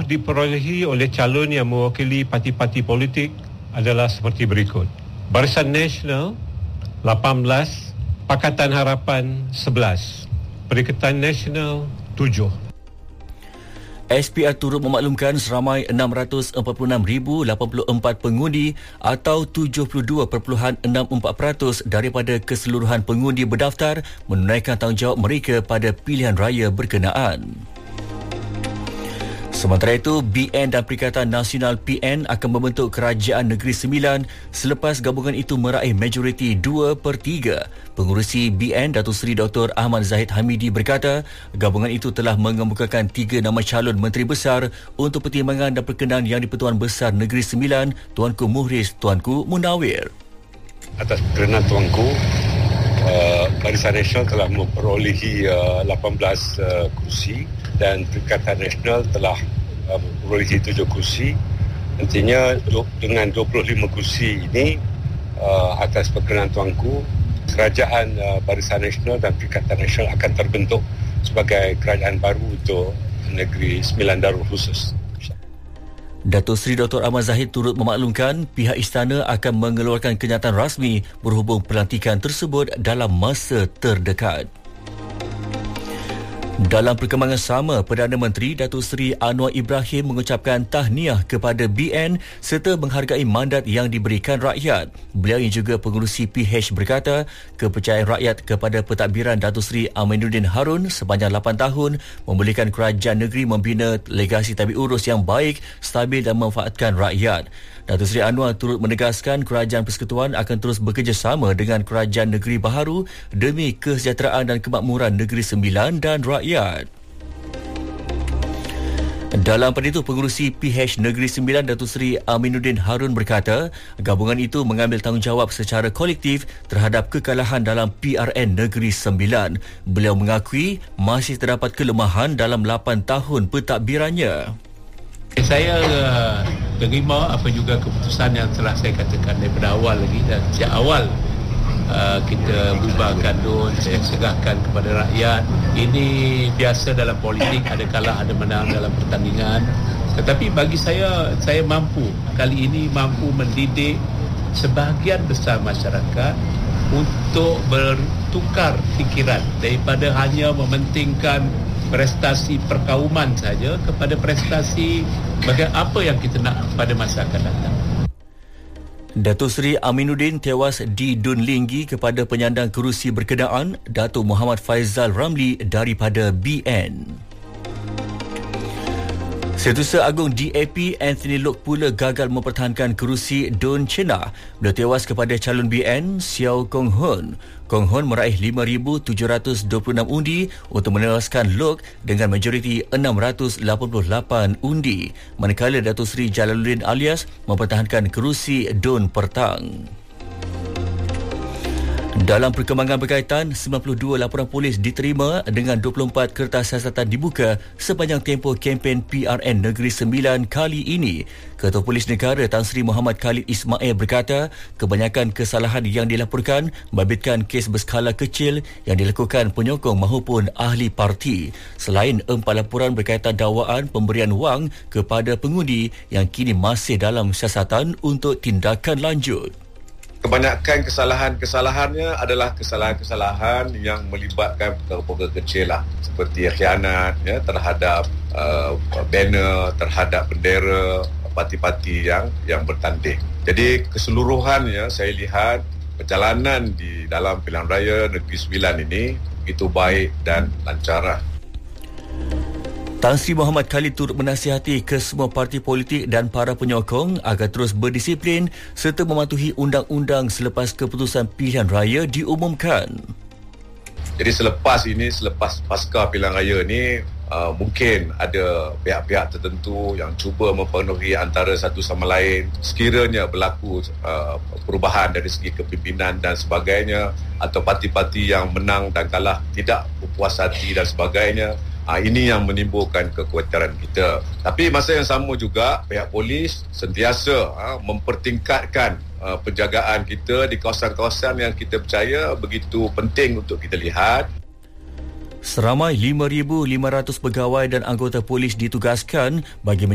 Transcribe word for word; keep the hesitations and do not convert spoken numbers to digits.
diperolehi oleh calon yang mewakili parti-parti politik adalah seperti berikut. Barisan Nasional lapan belas, Pakatan Harapan sebelas, Perikatan Nasional tujuh. S P R turut memaklumkan seramai enam ratus empat puluh enam ribu lapan puluh empat pengundi atau tujuh puluh dua perpuluhan enam empat peratus daripada keseluruhan pengundi berdaftar menunaikan tanggungjawab mereka pada pilihan raya berkenaan. Sementara itu, B N dan Perikatan Nasional P N akan membentuk Kerajaan Negeri Sembilan selepas gabungan itu meraih majoriti dua per tiga. Pengurusi B N Datuk Seri Doktor Ahmad Zahid Hamidi berkata, gabungan itu telah mengemukakan tiga nama calon Menteri Besar untuk pertimbangan dan perkenan Yang di-Pertuan Besar Negeri Sembilan, Tuanku Muhriz Tuanku Munawir. Atas perkenan Tuanku, uh, Barisan Nasional telah memperolehi uh, lapan belas uh, kursi dan Perikatan Nasional telah uh, memperolehi tujuh kursi. Nantinya dengan dua puluh lima kursi ini, uh, atas perkenan Tuanku, Kerajaan uh, Barisan Nasional dan Perikatan Nasional akan terbentuk sebagai kerajaan baru untuk Negeri Sembilan Darul Khusus. Datuk Seri Doktor Ahmad Zahid turut memaklumkan pihak istana akan mengeluarkan kenyataan rasmi berhubung pelantikan tersebut dalam masa terdekat. Dalam perkembangan sama, Perdana Menteri Datuk Seri Anwar Ibrahim mengucapkan tahniah kepada B N serta menghargai mandat yang diberikan rakyat. Beliau yang juga pengurusi P H berkata, kepercayaan rakyat kepada pentadbiran Datuk Seri Aminuddin Harun sepanjang lapan tahun membolehkan kerajaan negeri membina legasi tabik urus yang baik, stabil dan memanfaatkan rakyat. Datuk Seri Anwar turut menegaskan Kerajaan Persekutuan akan terus bekerjasama dengan Kerajaan Negeri Baharu demi kesejahteraan dan kemakmuran Negeri Sembilan dan rakyat. Dalam pada itu, pengurusi P H Negeri Sembilan Datuk Seri Aminuddin Harun berkata, gabungan itu mengambil tanggungjawab secara kolektif terhadap kekalahan dalam P R N Negeri Sembilan. Beliau mengakui masih terdapat kelemahan dalam lapan tahun pentadbirannya. Saya uh, terima apa juga keputusan yang telah saya katakan daripada awal lagi, dan sejak awal uh, kita bubarkan D U N, saya segahkan kepada rakyat. Ini biasa dalam politik, ada kalah ada menang dalam pertandingan. Tetapi bagi saya, saya mampu, kali ini mampu mendidik sebahagian besar masyarakat untuk bertukar fikiran daripada hanya mementingkan prestasi perkauman saja kepada prestasi baga- apa yang kita nak pada masa akan datang. Datuk Seri Aminuddin tewas di Dun Linggi kepada penyandang kerusi berkenaan, Datuk Muhammad Faizal Ramli daripada B N. Setiausaha Agung D A P Anthony Loke pula gagal mempertahankan kerusi Dun Chenah. Beliau tewas kepada calon B N Xiao Kong Hun. Kong Hun meraih lima ribu tujuh ratus dua puluh enam undi untuk menewaskan Loke dengan majoriti enam ratus lapan puluh lapan undi, manakala Datuk Seri Jalaluddin Alias mempertahankan kerusi Dun Pertang. Dalam perkembangan berkaitan, sembilan puluh dua laporan polis diterima dengan dua puluh empat kertas siasatan dibuka sepanjang tempoh kempen P R N Negeri Sembilan kali ini. Ketua Polis Negara Tan Sri Muhammad Khalid Ismail berkata, kebanyakan kesalahan yang dilaporkan membabitkan kes berskala kecil yang dilakukan penyokong mahupun ahli parti. Selain empat laporan berkaitan dakwaan pemberian wang kepada pengundi yang kini masih dalam siasatan untuk tindakan lanjut. Kebanyakan kesalahan-kesalahannya adalah kesalahan-kesalahan yang melibatkan perkara-perkara kecil lah, seperti khianat ya, terhadap uh, banner, terhadap bendera parti-parti yang yang bertanding. Jadi keseluruhannya saya lihat perjalanan di dalam pilihan raya Negeri Sembilan ini begitu baik dan lancar lah. Tan Sri Muhammad Khalid turut menasihati kesemua parti politik dan para penyokong agar terus berdisiplin serta mematuhi undang-undang selepas keputusan pilihan raya diumumkan. Jadi selepas ini, selepas pasca pilihan raya ini, uh, mungkin ada pihak-pihak tertentu yang cuba mempengaruhi antara satu sama lain. Sekiranya berlaku uh, perubahan dari segi kepimpinan dan sebagainya, atau parti-parti yang menang dan kalah tidak berpuas hati dan sebagainya, Ha, ini yang menimbulkan kekhawatiran kita. Tapi masa yang sama juga, pihak polis sentiasa ha, mempertingkatkan ha, penjagaan kita di kawasan-kawasan yang kita percaya begitu penting untuk kita lihat. Seramai lima ribu lima ratus pegawai dan anggota polis ditugaskan bagi